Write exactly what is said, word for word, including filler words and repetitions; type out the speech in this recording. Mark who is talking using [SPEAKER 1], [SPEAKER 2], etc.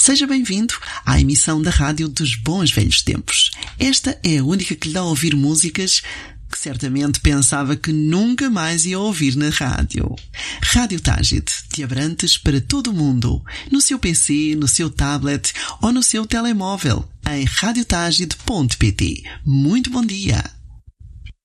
[SPEAKER 1] Seja bem-vindo à emissão da rádio dos bons velhos tempos. Esta é a única que lhe dá a ouvir músicas que certamente pensava que nunca mais ia ouvir na rádio. Rádio Tágide, de Abrantes para todo o mundo, no seu P C, no seu tablet ou no seu telemóvel, em rádio tágide ponto pt. Muito bom dia!